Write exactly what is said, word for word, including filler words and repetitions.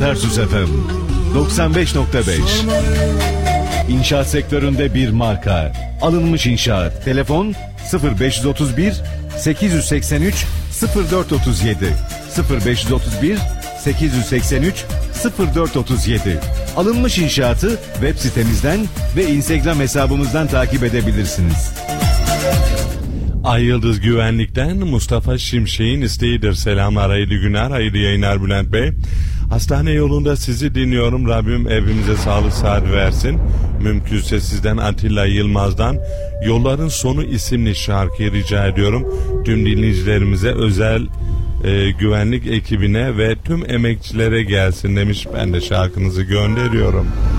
Tarsus F M doksan beş nokta beş. İnşaat sektöründe bir marka. Alınmış İnşaat. Telefon sıfır beş otuz bir sekiz seksen üç sıfır dört otuz yedi sıfır beş otuz bir sekiz seksen üç sıfır dört otuz yedi. Alınmış İnşaat'ı web sitemizden ve Instagram hesabımızdan takip edebilirsiniz. Ay Yıldız Güvenlik'ten Mustafa Şimşek'in isteğidir. Selamlar, hayırlı günler, hayırlı yayınlar Bülent Bey. Hastane yolunda sizi dinliyorum. Rabbim evimize sağlık saat versin. Mümkünse sizden Atilla Yılmaz'dan Yolların Sonu isimli şarkıyı rica ediyorum. Tüm dinleyicilerimize, özel e, güvenlik ekibine ve tüm emekçilere gelsin demiş. Ben de şarkınızı gönderiyorum.